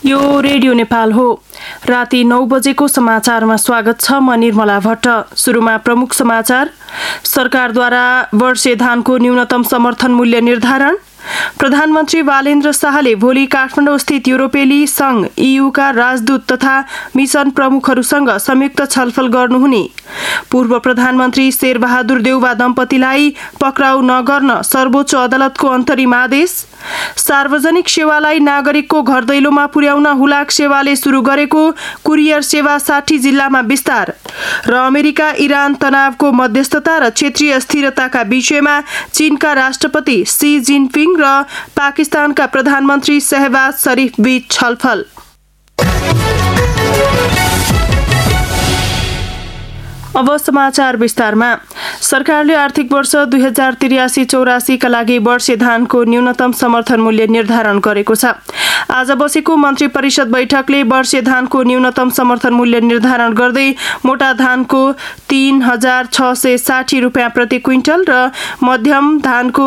यो रेडियो नेपाल हो। राति 9 बजेको समाचारमा स्वागत छ। म निर्मला भट्ट। सुरुमा प्रमुख समाचार। सरकारद्वारा वर्षे धानको न्यूनतम समर्थन मूल्य निर्धारण। प्रधानमन्त्री बालेन्द्र शाहले भोलि काठमाडौँ स्थित युरोपेली संघ EUका राजदूत तथा मिशन प्रमुखहरूसँग संयुक्त छलफल गर्नुहुने। पूर्व प्रधानमन्त्री शेरबहादुर देउवा दम्पतिलाई पक्राउ नगर्न सर्वोच्च अदालतको अन्तरिम आदेश। सार्वजनिक सेवालाई नागरिकको घर दैलोमा पुर्याउन हुलाक सेवाले सुरु गरेको कुरियर सेवा 60 जिल्लामा विस्तार। र अमेरिका इरान तनावको मध्यस्थता र क्षेत्रीय स्थिरताका विषयमा चीनका राष्ट्रपति सी जिनपिङ र पाकिस्तानका प्रधानमन्त्री शहबाज शरीफ बीच छलफल। अब समाचार विस्तारमा। सरकारले आर्थिक वर्ष 2083-84 का लागि वर्षे धानको न्यूनतम समर्थन मूल्य निर्धारण गरेको छ। आज बसेको मन्त्री परिषद बैठकले वर्षे धानको न्यूनतम समर्थन मूल्य निर्धारण गर्दै मोटा धानको 3660 रुपियाँ प्रति क्विन्टल र मध्यम धानको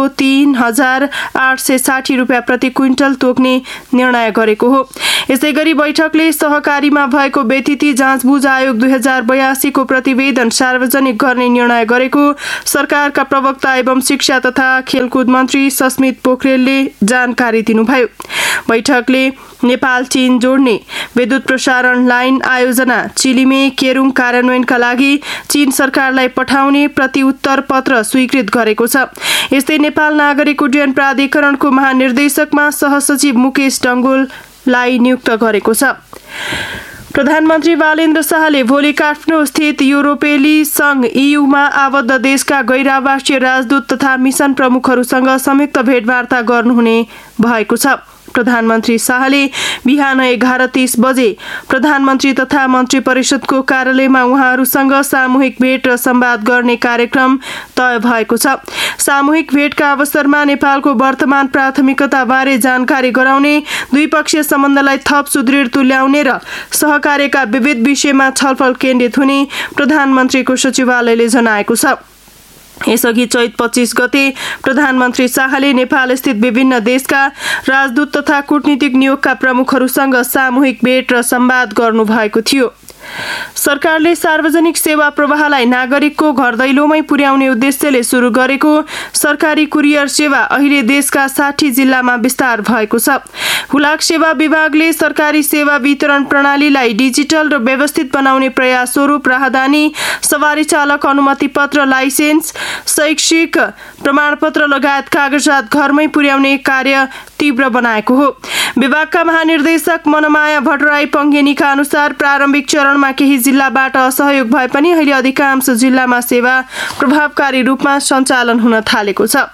3860 रुपियाँ प्रति क्विन्टल तोक्ने निर्णय गरेको हो। यसैगरी बैठकले सहकारीमा भएको बेतिथि जाँचबुझ आयोग 2082 को प्रतिवेदन सार्वजनिक गर्ने निर्णय गरेको सरकारका प्रवक्ता एवं शिक्षा तथा खेलकुद मन्त्री सस्मित पोखरेलले जानकारी दिनुभयो। बैठकले नेपाल चीन जोड्ने विद्युत प्रसारण लाइन आयोजना चिलिमे केरुङ कार्यान्वयनका लागि चीन सरकारलाई पठाउने प्रतिउत्तर पत्र स्वीकृत गरेको छ। यस्तै नेपाल नागरिक उड्डयन प्राधिकरणको महानिर्देशकमा सहसचिव मुकेश डङ्गोललाई नियुक्त गरेको छ। प्रधानमन्त्री बालेन्द्र शाहले भोलि काठमाडौँ स्थित युरोपेली संघ EUमा आबद्ध देशका गैर-आवासीय राजदूत तथा मिशन प्रमुखहरूसँग संयुक्त भेटवार्ता गर्नुहुने भएको छ। प्रधानमन्त्री शाहले बिहान 11:30 बजे प्रधानमन्त्री तथा मन्त्री परिषदको कार्यालयमा उहाँहरूसँग सामूहिक भेट र संवाद गर्ने कार्यक्रम तय भएको छ। सामूहिक भेटका अवसरमा नेपालको वर्तमान प्राथमिकताबारे जानकारी गराउने, द्विपक्षीय सम्बन्धलाई थप सुदृढ तुल्याउने र सहकार्यका विविध विषयमा छलफल केन्द्रित हुने प्रधानमन्त्रीको सचिवालयले जनाएको छ। यसअघि चैत 25 गते प्रधानमन्त्री शाहले नेपाल स्थित विभिन्न देशका राजदूत तथा कूटनीतिक नियोगका प्रमुखहरूसँग सामूहिक भेट र संवाद गर्नुभएको थियो। सरकारले सार्वजनिक सेवा प्रवाहलाई नागरिकको घर दैलोमै पुर्याउने उद्देश्यले सुरु गरेको सरकारी कुरियर सेवा अहिले देशका 60 जिल्लामा विस्तार भएको छ। हुलाक सेवा विभागले सरकारी सेवा वितरण प्रणालीलाई डिजिटल र व्यवस्थित बनाउने प्रयास स्वरूप राहदानी, सवारी चालक अनुमति पत्र, लाइसेन्स, शैक्षिक प्रमाणपत्र लगायत कागजात घरमै पुर्याउने कार्य तीव्र बनाएको हो। विभागका महानिर्देशक मनमाया भट्टराई पङ्गेनीका अनुसार प्रारम्भिक चरणमा केही जिल्लाबाट असहयोग भए पनि अहिले अधिकांश जिल्लामा सेवा प्रभावकारी रूपमा सञ्चालन हुन थालेको छ।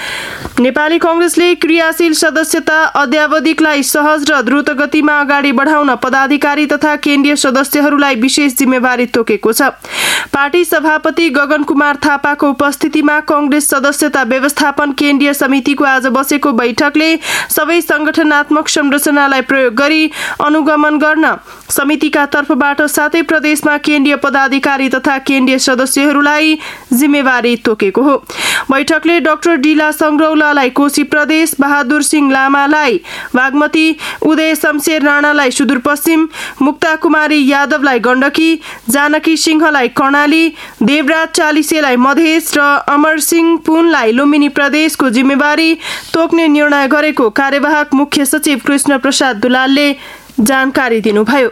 नेपाली कांग्रेसले क्रियाशील सदस्यता अध्यावधिकलाई सहज र द्रुत गतिमा अगाडि बढाउन पदाधिकारी तथा केन्द्रीय सदस्यहरूलाई विशेष जिम्मेवारी तोकेको छ। पार्टी सभापति गगन कुमार थापाको उपस्थितिमा कांग्रेस सदस्यता व्यवस्थापन केन्द्रीय समितिको आज बसेको बैठकले सबै संगठनात्मक संरचनालाई प्रयोग गरी अनुगमन गर्न समितिका तर्फबाट सातै प्रदेशमा केन्द्रीय पदाधिकारी तथा केन्द्रीय सदस्यहरूलाई जिम्मेवारी तोकेको हो। बैठकले डाक्टर डीला संग्रौलालाई कोशी प्रदेश, बहादुर सिंह लामालाई बागमती, उदय शमशेर राणालाई सुदूरपश्चिम, मुक्ता कुमारी यादवलाई गण्डकी, जानकी सिंहलाई कर्णाली, देवराज चालिसेलाई मधेस र अमर सिंह पुनलाई लुम्बिनी प्रदेशको जिम्मेवारी तोक्ने निर्णय गरेको कार्यवाहक मुख्य सचिव कृष्ण प्रसाद दुलालले जानकारी दिनुभयो।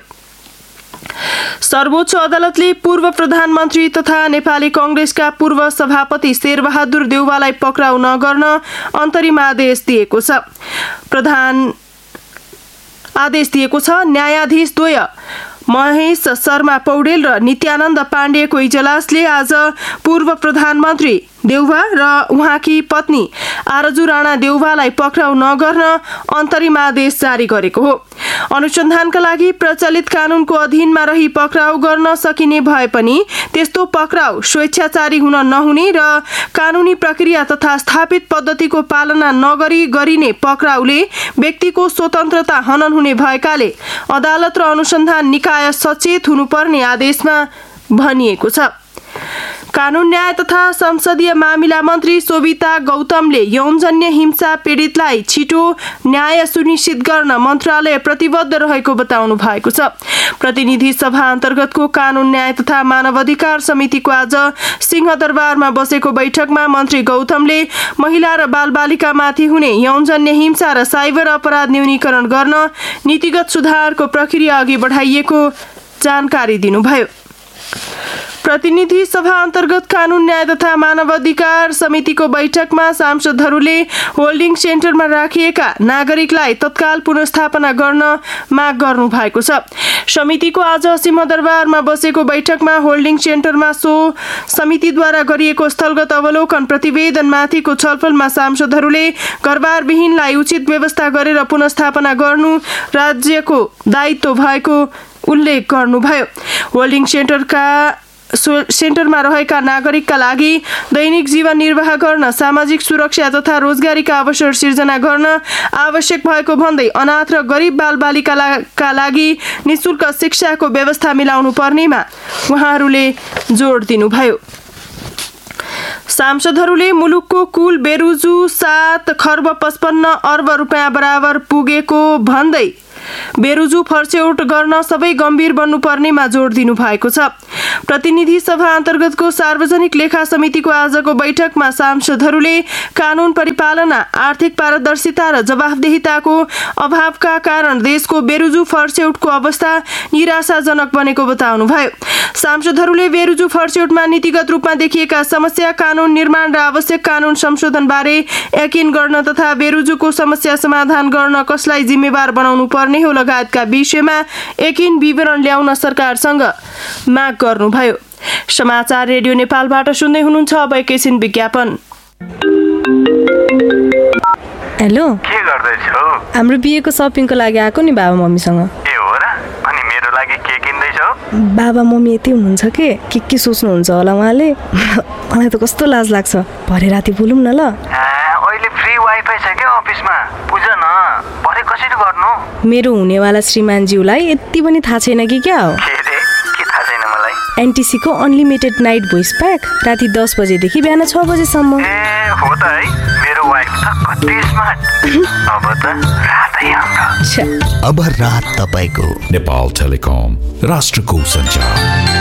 सर्वोच्च अदालतले पूर्व प्रधानमन्त्री तथा नेपाली कांग्रेसका पूर्व सभापति शेरबहादुर देउवालाई पक्राउ नगर्न अन्तरिम आदेश दिएको छ। न्यायाधीश द्वय महेश शर्मा पौडेल र नित्यानन्द पाण्डेको इजलासले आज पूर्व प्रधानमन्त्री देउवा र उहाँकी पत्नी आरजु राणा देउवालाई पक्राउ नगर्न अन्तरिम आदेश जारी गरेको हो। अनुसन्धानका लागि प्रचलित कानूनको अधीनमा रही पक्राउ गर्न सकिने भए पनि त्यस्तो पक्राउ स्वेच्छाचारी हुन नहुने र कानूनी प्रक्रिया तथा स्थापित पद्धतिको पालना नगरी गरिने पक्राउले व्यक्तिको स्वतन्त्रता हनन हुने भएकाले अदालत र अनुसन्धान निकाय सचेत हुनुपर्ने आदेशमा भनिएको छ। कानून न्याय तथा संसदीय मामिला मन्त्री शोभिता गौतमले यौनजन्य हिंसा पीडितलाई छिटो न्याय सुनिश्चित गर्न मन्त्रालय प्रतिबद्ध रहेको बताउनु भएको छ। प्रतिनिधि सभा अन्तर्गतको कानून न्याय तथा मानवाधिकार समितिको आज सिंहदरबारमा बसेको बैठकमा मन्त्री गौतमले महिला र बालबालिकामाथि हुने यौनजन्य हिंसा र साइबर अपराध न्यूनीकरण गर्न नीतिगत सुधारको प्रक्रिया अघि बढाइएको जानकारी दिनुभयो। प्रतिनिधि सभा अन्तर्गत कानून न्याय तथा मानवाधिकार समितिको बैठकमा सांसदहरूले होल्डिङ सेन्टरमा राखिएका नागरिकलाई तत्काल पुनर्स्थापना गर्न माग गर्नु भएको छ। समितिको आज सिंहदरबारमा बसेको बैठकमा होल्डिङ सेन्टरमा सो समितिद्वारा गरिएको स्थलगत अवलोकन प्रतिवेदनमाथिको छलफलमा सांसदहरूले घरबारविहीनलाई उचित व्यवस्था गरेर पुनर्स्थापना गर्नु राज्यको दायित्व भएको उल्लेख गर्नुभयो। होल्डिङ सेन्टरमा रहेका नागरिकका लागि दैनिक जीवन निर्वाह गर्न, सामाजिक सुरक्षा तथा रोजगारीका अवसर सिर्जना गर्न आवश्यक भएको भन्दै अनाथ र गरिब बालबालिकाका लागि निःशुल्क शिक्षाको व्यवस्था मिलाउनु पर्नेमा उहाँहरूले जोड दिनुभयो। सांसदहरूले मुलुकको कुल बेरुजु 7 खर्ब 55 अर्ब रुपियाँ बराबर पुगेको भन्दै बेरुजु फर्स्यौट गर्न सबै गम्भीर बन्नुपर्नेमा जोड दिनु भएको छ। प्रतिनिधि सभा अन्तर्गतको सार्वजनिक लेखा समितिको आजको बैठकमा सांसदहरूले कानून परिपालना, आर्थिक पारदर्शिता र जवाफदेहिताको अभावका कारण देशको बेरुजु फर्स्यौटको अवस्था निराशाजनक बनेको बताउनुभयो। सांसदहरूले बेरुजु फर्स्यौटमा नीतिगत रूपमा देखिएका समस्या, कानून निर्माण र आवश्यक कानून संशोधनबारे यकिन गर्न तथा बेरुजुको समस्या समाधान गर्न कसलाई जिम्मेवार बनाउनु पर्ने हो लगायतका विषयमा यकिन विवरण ल्याउन सरकारसँग माग गर्नुभयो। समाचार रेडियो नेपालबाट सुन्दै हुनुहुन्छ। अब एकैछिन विज्ञापन। हेलो, के गर्दैछौ? हाम्रो बिहेको सपिङको लागि आएको नि बाबा मम्मीसँग। ए हो र? अनि मेरो लागि के किन्दैछौ? बाबा मम्मी यति हुनुहुन्छ के सोच्नुहुन्छ होला उहाँले। मलाई त कस्तो लाज लाग्छ। भरे राति बोलौँ न ल। अहिले फ्री वाइफाई छ के अफिसमा? बुझ न, भरे कसरी गर्नु? मेरो हुनेवाला श्रीमानज्यूलाई यति पनि थाहा छैन कि क्या हो? के थाहा छैन मलाई? एनटिसी को अनलिमिटेड नाइट भोइस प्याक राति 10 बजेदेखि बिहान 6 बजेसम्म। ए हो त है, मेरो वाइफ त कति स्मार्ट। अब त रातै हाम्रो। अब रात तपाईको। नेपाल टेलिकम, राष्ट्रको सञ्चार।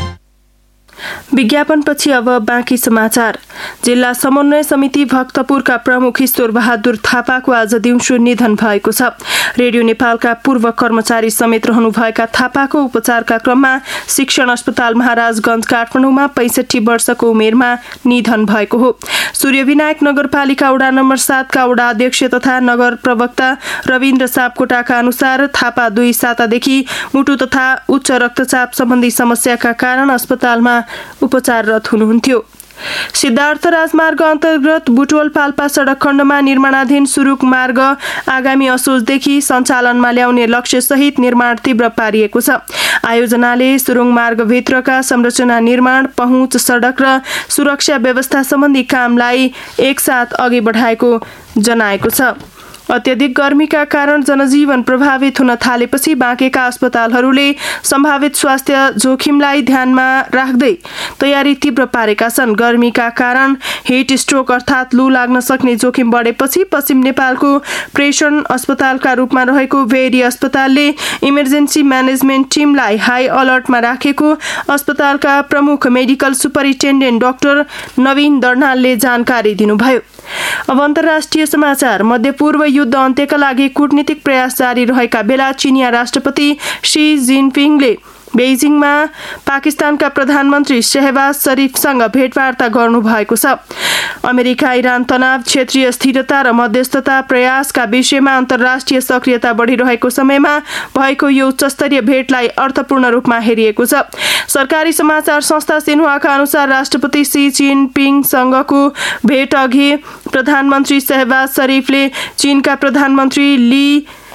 विज्ञापनपछि अब बाँकी समाचार। जिल्ला समन्वय समिति भक्तपुरका प्रमुख ईश्वर बहादुर थापाको आज दिउँसो निधन भएको छ। रेडियो नेपालका पूर्व कर्मचारी समेत रहनुभएका थापाको उपचारका क्रममा शिक्षण अस्पताल महाराजगञ्ज काठमाडौँमा 65 वर्षको उमेरमा निधन भएको हो। सूर्यविनायक नगरपालिका वडा नम्बर 7 का वडा अध्यक्ष तथा नगर प्रवक्ता रविन्द्र सापकोटाका अनुसार थापा 2 सातादेखि मुटु तथा उच्च रक्तचाप सम्बन्धी समस्याका कारण अस्पतालमा उपचाररत हुनुहुन्थ्यो। सिद्धार्थ राजमार्ग अन्तर्गत बुटवल पाल्पा सडक खण्डमा निर्माणाधीन सुरुक मार्ग आगामी असोजदेखि सञ्चालनमा ल्याउने लक्ष्यसहित निर्माण तीव्र पारिएको छ। आयोजनाले सुरुङ मार्गभित्रका संरचना निर्माण, पहुँच सडक र सुरक्षा व्यवस्था सम्बन्धी कामलाई एकसाथ अघि बढाएको जनाएको छ। अत्यधिक गर्मीका कारण जनजीवन प्रभावित हुन थालेपछि बाँकेका अस्पतालहरूले सम्भावित स्वास्थ्य जोखिमलाई ध्यानमा राख्दै तयारी तीव्र पारेका छन्। गर्मीका कारण हिट स्ट्रोक अर्थात् लू लाग्न सक्ने जोखिम बढेपछि पश्चिम नेपालको प्रेषण अस्पतालका रूपमा रहेको भेरी अस्पतालले इमर्जेन्सी म्यानेजमेन्ट टिमलाई हाई अलर्टमा राखेको अस्पतालका प्रमुख मेडिकल सुपरिन्टेन्डेन्ट डाक्टर नवीन दर्नालले जानकारी दिनुभयो। अब अन्तर्राष्ट्रिय समाचार। मध्यपूर्व युद्ध अन्त्यका लागि कूटनीतिक प्रयास जारी रहेका बेला चिनिया राष्ट्रपति शी जिनपिङले बेजिङमा पाकिस्तानका प्रधानमन्त्री शहबाज शरीफसँग भेटवार्ता गर्नुभएको छ। अमेरिका इरान तनाव, क्षेत्रीय स्थिरता र मध्यस्थता प्रयासका विषयमा अन्तर्राष्ट्रिय सक्रियता बढिरहेको समयमा भएको यो उच्चस्तरीय भेटलाई अर्थपूर्ण रूपमा हेरिएको छ। सरकारी समाचार संस्था सिन्हुआका अनुसार राष्ट्रपति शी जिनपिङसँगको भेट अघि प्रधानमन्त्री शहबाज शरीफले चीनका प्रधानमन्त्री ली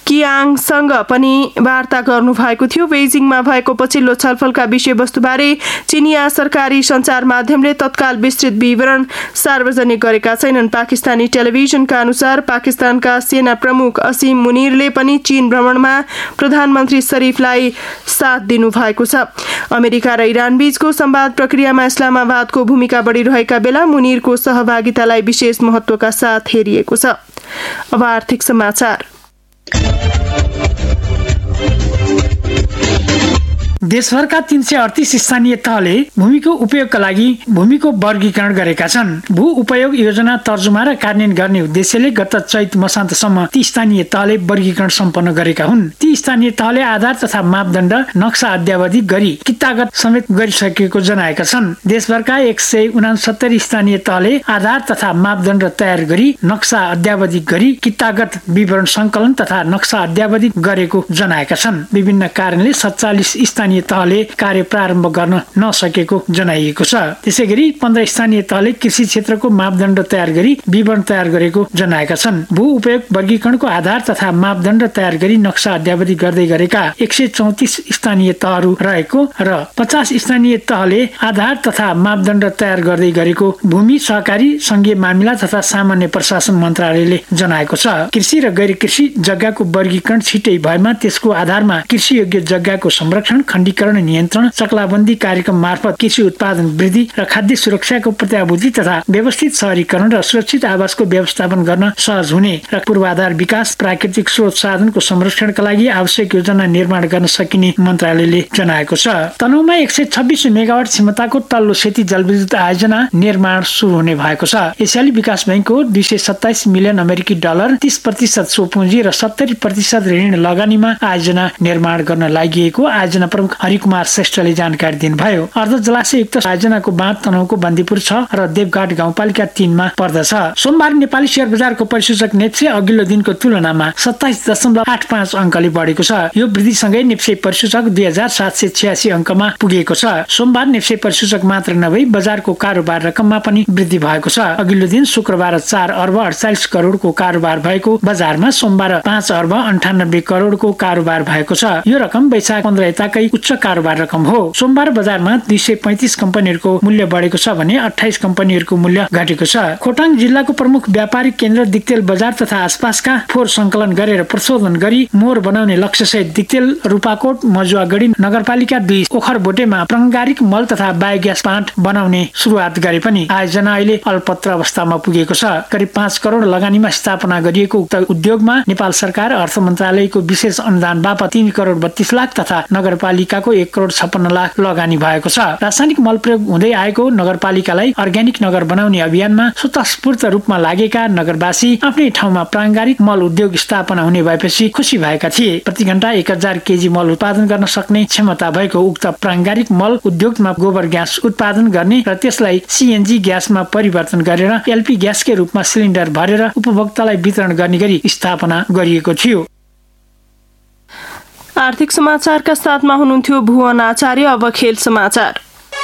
कियाङसँग पनि वार्ता गर्नुभएको थियो। बेजिङमा भएको पछिल्लो छलफलका विषयवस्तुबारे चिनिया सरकारी सञ्चार माध्यमले तत्काल विस्तृत विवरण सार्वजनिक गरेका छैनन्। पाकिस्तानी टेलिभिजनका अनुसार पाकिस्तानका सेना प्रमुख असीम मुनिरले पनि चीन भ्रमणमा प्रधानमन्त्री शरीफलाई साथ दिनुभएको छ। अमेरिका र इरान बीचको संवाद प्रक्रियामा इस्लामाबादको भूमिका बढिरहेका बेला मुनिरको सहभागितालाई विशेष महत्त्वका साथ हेरिएको छ। अब आर्थिक समाचार। देशभरका 338 स्थानीय तहले भूमिको उपयोगका लागि भूमिको वर्गीकरण गरेका छन्। भू उपयोग योजना तर्जुमा र कार्यान्वयन गर्ने उद्देश्यले गत चैत मसान्तसम्म ती स्थानीय तहले वर्गीकरण सम्पन्न गरेका हुन्। ती स्थानीय तहले आधार तथा मापदण्ड नक्सा अद्यावधि गरी कितागत समेत गरिसकेको जनाएका छन्। देशभरका 169 स्थानीय तहले आधार तथा मापदण्ड तयार गरी नक्सा अद्यावधि गरी कितागत विवरण संकलन तथा नक्सा अद्यावधि गरेको जनाएका छन्। विभिन्न कारणले 47 स्थानीय तहले कार्य प्रारम्भ गर्न नसकेको जनाइएको छ। त्यसैगरी 15 स्थानीय तहले कृषि क्षेत्रको मापदण्ड तयार गरी विवरण तयार गरेको जनाएका छन्। भू उपयोग वर्गीकरणको आधार तथा मापदण्ड तयार गरी नक्सा अद्यावधि गर्दै गरेका 134 स्थानीय तहहरू रहेको र 50 स्थानीय तहले आधार तथा मापदण्ड तयार गर्दै गरेको भूमि सहकारी संघीय मामिला तथा सामान्य प्रशासन मन्त्रालयले जनाएको छ। कृषि र गैर कृषि जग्गाको वर्गीकरण छिटै भएमा त्यसको आधारमा कृषि योग्य जग्गाको संरक्षण, खण्डीकरण, नियन्त्रण, चक्लाबन्दी कार्यक्रम मार्फत कृषि उत्पादन वृद्धि र खाद्य सुरक्षाको प्रत्याभूति तथा व्यवस्थित शहरीकरण र सुरक्षित आवासको व्यवस्थापन गर्न सहज हुने र पूर्वाधार विकास, प्राकृतिक स्रोत साधनको संरक्षणका लागि आवश्यक योजना निर्माण गर्न सकिने मन्त्रालयले जनाएको छ। तनहुँमा 126 मेगावाट क्षमताको तल्लो सेती जलविद्युत आयोजना निर्माण सुरु हुने भएको छ। एसियाली विकास बैंकको 227 मिलियन अमेरिकी डलर 30% सोपुँजी र 70% ऋण लगानीमा आयोजना निर्माण गर्न लागि आयोजना प्रमुख हरिकुमार श्रेष्ठले जानकारी दिनुभयो। अर्ध जलाशययुक्त आयोजनाको बाँध तनहुँको बन्दीपुर 6 र देवघाट गाउँपालिका 3 मा पर्दछ। सोमबार नेपाली शेयर बजारको परिसूचक नेप्से अघिल्लो दिनको तुलनामा 27.85 अङ्कले बढेको छ। यो वृद्धिसँगै नेप्से परिसूचक 2786 अङ्कमा पुगेको छ। सोमबार नेप्से परिसूचक मात्र नभई बजारको कारोबार रकममा पनि वृद्धि भएको छ। अघिल्लो दिन शुक्रबार 4 अर्ब 48 करोडको कारोबार भएको बजारमा सोमबार 5 अर्ब 98 करोडको कारोबार भएको छ। यो रकम वैशाख 15 यताकै उच्च कारोबार रकम हो। सोमबार बजारमा 235 कम्पनीहरूको मूल्य बढेको छ भने 28 कम्पनीहरूको मूल्य घटेको छ। खोटाङ जिल्लाको प्रमुख व्यापारिक केन्द्र दिक्तेल बजार तथा आसपासका फोहोर संकलन गरेर प्रशोधन गरी मोहर बनाउने लक्ष्यसहित दिक्तेल, रूपाकोट, मजुवागढी नगरपालिका 2 ओखरबोटेमा प्राङ्गारिक मल तथा बायोग्यास प्लान्ट बनाउने सुरुवात गरे पनि आयोजना अहिले अल्पत्र अवस्थामा पुगेको छ। करिब 5 करोड लगानीमा स्थापना गरिएको उक्त उद्योगमा नेपाल सरकार अर्थ मन्त्रालयको विशेष अनुदान बापत 3 करोड 32 लाख तथा नगरपालिकाको 1 करोड 56 लाख लगानी भएको छ। रासायनिक मल प्रयोग हुँदै आएको नगरपालिकालाई अर्ग्यानिक नगर बनाउने अभियानमा स्वतस्फूर्त रूपमा लागेका नगरवासी आफ्नै ठाउँमा प्राङ्गारिक मल उद्योग स्थापना हुने भएपछि खुसी भएका थिए। प्रति घण्टा 1000 केजी मल उत्पादन गर्न सक्ने क्षमता भएको उक्त प्राङ्गारिक मल उद्योगमा गोबर ग्यास उत्पादन गर्ने र त्यसलाई सीएनजी ग्यासमा परिवर्तन गरेर एलपी ग्यासकै रूपमा सिलिन्डर भरेर उपभोक्तालाई वितरण गर्ने गरी स्थापना गरिएको थियो। आर्थिक समाचारका साथमा हुनुहुन्थ्यो भुवन आचार्य। अब खेल समाचार।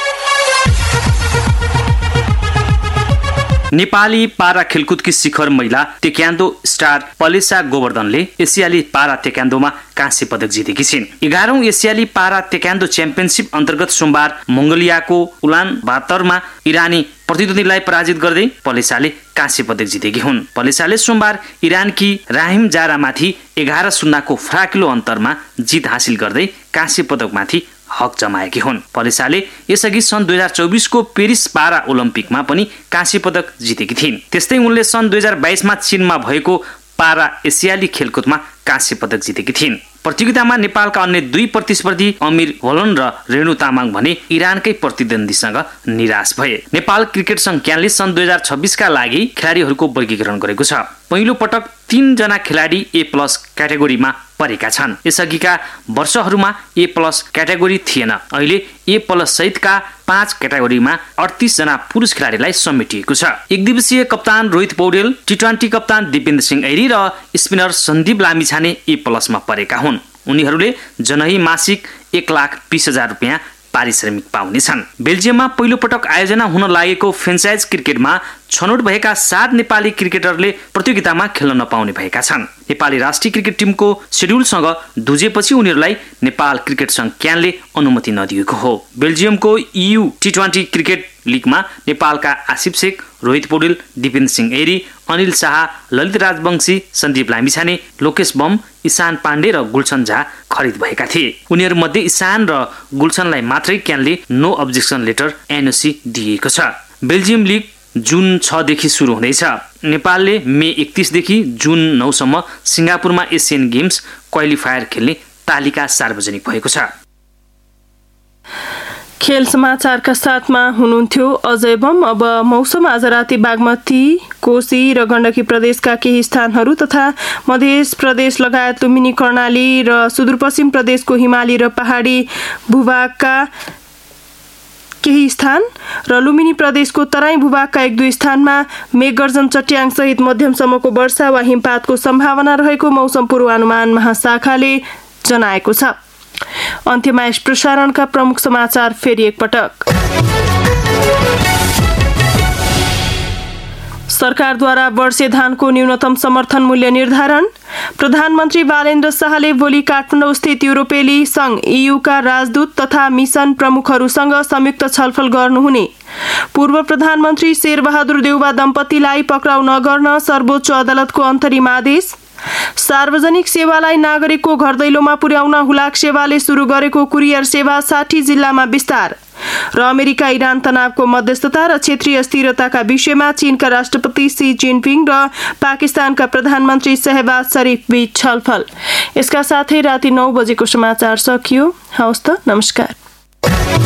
नेपाली पारा खेलकुदकी शिखर महिला तेक्यान्डो स्टार पलेसा गोवर्धनले एसियाली पारा तेक्यान्डोमा काँस्य पदक जितेकी छिन्। 11औं एसियाली पारा तेक्यान्डो च्याम्पियनशिप अन्तर्गत सोमबार मङ्गोलियाको उलान बातरमा इरानी प्रतिद्वन्दीलाई पराजित गर्दै पलेसाले काँस्य पदक जितेकी हुन्। पलेसाले सोमबार इरानकी राहिम जारामाथि 11-0 फराकिलो अन्तरमा जित हासिल गर्दै काँस्य पदकमाथि हक जमाएकी हुन्। पलेसाले यसअघि सन् 2024 को पेरिस पारा ओलम्पिकमा पनि काँस्य पदक जितेकी थिइन्। त्यस्तै उनले सन् 2022 मा चीनमा भएको पारा एसियाली खेलकुदमा काँस्य पदक जितेकी थिइन्। प्रतियोगितामा नेपालका अन्य 2 प्रतिस्पर्धी अमिर भोलन र रेणु तामाङ भने इरानकै प्रतिद्वन्दीसँग निराश भए। नेपाल क्रिकेट संघ क्यानले सन् 2026 का लागि खेलाडीहरूको वर्गीकरण गरेको छ। पहिलो पटक 3 जना खेलाडी A+ क्याटेगोरीमा परेका छन्। यसअघिका वर्षहरूमा A+ क्याटेगोरी थिएन। अहिले A+ सहितका 5 क्याटेगोरीमा 38 जना पुरुष खेलाडीलाई समेटिएको छ। एकदिवसीय कप्तान रोहित पौडेल, T20 कप्तान दिपेन्द्र सिंह ऐरी र स्पिनर सन्दीप लामिछाने A+ मा परेका हुन्। उनीहरूले जनही मासिक 1,20,000 रुपियाँ पारिश्रमिक पाउनेछन्। बेल्जियममा पहिलो पटक आयोजना हुन लागेको फ्रेन्चाइज क्रिकेटमा छनौट भएका 7 नेपाली क्रिकेटरले प्रतियोगितामा खेल्न नपाउने भएका छन्। नेपाली राष्ट्रिय क्रिकेट टिमको शेड्युलसँग दुजेपछि उनीहरूलाई नेपाल क्रिकेट संघ क्यानले अनुमति नदिएको हो। बेल्जियमको EU T20 क्रिकेट लिगमा नेपालका आसिफ शेख, रोहित पौडेल, दिपेन सिंह एरी, अनिल शाह, ललित राजवंशी, सन्दीप लामिछाने, लोकेश बम, ईशान पाण्डे र गुलशन झा खरिद भएका थिए। उनीहरूमध्ये ईशान र गुलशनलाई मात्रै क्यानले नो अब्जेक्सन लेटर NOC दिएको छ। बेल्जियम लिग जुन 6 देखि सुरु हुँदैछ। नेपालले मे 31 देखि जुन 9 सम्म सिङ्गापुरमा एसियन गेम्स क्वालिफायर खेल्ने तालिका सार्वजनिक भएको छ। खेल समाचारका साथमा हुनुहुन्थ्यो अजय बम। अब मौसम। आज राति बागमती, कोशी र गण्डकी प्रदेशका केही स्थानहरू तथा मध्य प्रदेश लगायत लुम्बिनी, कर्णाली र सुदूरपश्चिम प्रदेशको हिमाली र पहाडी भूभागका केही स्थान र लुम्बिनी प्रदेशको तराई भूभागका 1-2 स्थानमा मेघगर्जन, चट्याङ सहित मध्यमसम्मको वर्षा वा हिमपातको सम्भावना रहेको मौसम पूर्वानुमान महाशाखाले जनाएको छ। अन्त्यमा यस प्रसारणका प्रमुख समाचार फेरि एकपटक। सरकारद्वारा वर्षे धानको न्यूनतम समर्थन मूल्य निर्धारण। प्रधानमन्त्री बालेन्द्र शाहले भोलि काठमाडौँ स्थित युरोपेली संघ EU का राजदूत तथा मिसन प्रमुखहरूसँग संयुक्त छलफल गर्नुहुने। पूर्व प्रधानमन्त्री शेरबहादुर देउवा दम्पतिलाई पक्राउ नगर्न सर्वोच्च अदालतको अन्तरिम आदेश। सार्वजनिक सेवालाई नागरिकको घर दैलोमा पुर्याउन हुलाक सेवाले सुरु गरेको कुरियर सेवा 60 जिल्लामा विस्तार। र अमेरिका इरान तनावको मध्यस्थता र क्षेत्रीय स्थिरताका विषयमा चीनका राष्ट्रपति सी जिनपिङ र पाकिस्तानका प्रधानमन्त्री शहबाज शरीफ बीच छलफल। यसका साथै राति 9 बजेको समाचार सकियो। हवस् त, नमस्कार।